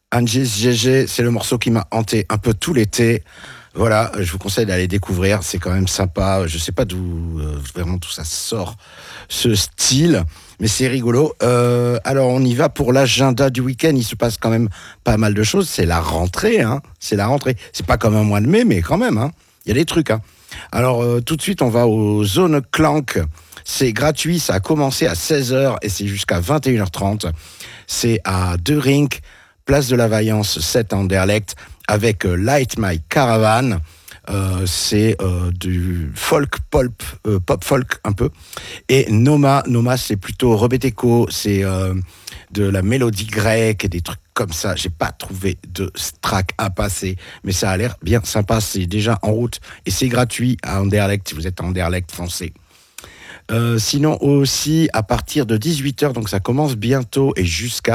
Angie's GG, c'est le morceau qui m'a hanté un peu tout l'été. Voilà, je vous conseille d'aller découvrir, c'est quand même sympa. Je sais pas d'où vraiment tout ça sort, ce style, mais c'est rigolo. Alors on y va pour l'agenda du week-end. Il se passe quand même pas mal de choses. C'est la rentrée, hein. C'est la rentrée. C'est pas comme un mois de mai, mais quand même, hein. Il y a des trucs, hein. Alors tout de suite, on va au Zone Clank. C'est gratuit, ça a commencé à 16h et c'est jusqu'à 21h30. C'est à De Rink, place de la Vaillance, 7 à Anderlecht, avec Light My Caravan. C'est du folk pop folk un peu. Et Noma c'est plutôt rebeteko, c'est de la mélodie grecque et des trucs comme ça. J'ai pas trouvé de track à passer, mais ça a l'air bien sympa. C'est déjà en route et c'est gratuit à Anderlecht. Si vous êtes à Anderlecht, foncez. Sinon aussi à partir de 18h, donc ça commence bientôt et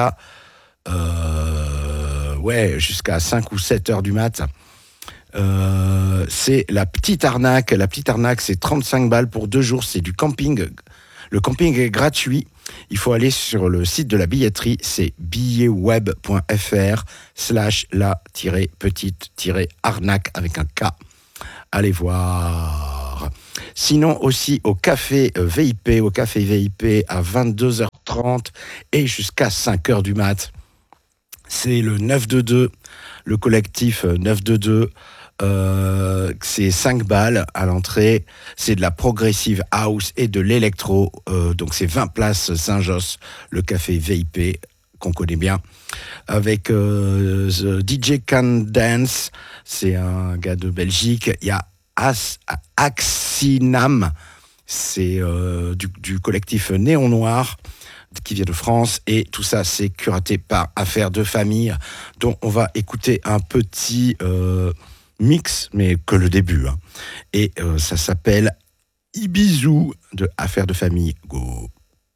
jusqu'à 5 ou 7 heures du mat. C'est la petite arnaque. La petite arnaque, c'est 35 balles pour 2 jours. C'est du camping. Le camping est gratuit. Il faut aller sur le site de la billetterie. C'est billetweb.fr/la-petite-arnaque avec un K. Allez voir. Sinon aussi au café VIP à 22h30 et jusqu'à 5h du mat. C'est le 922, le collectif 922. C'est 5 balles à l'entrée. C'est de la progressive house et de l'électro. Donc c'est 20 places Saint-Josse, le café VIP qu'on connaît bien. Avec The DJ Can Dance, c'est un gars de Belgique. Il y a Axinam, c'est du collectif Néon Noir qui vient de France, et tout ça c'est curaté par Affaires de Famille, dont on va écouter un petit mix, mais que le début, hein. Et ça s'appelle Ibizu de Affaires de Famille. Go!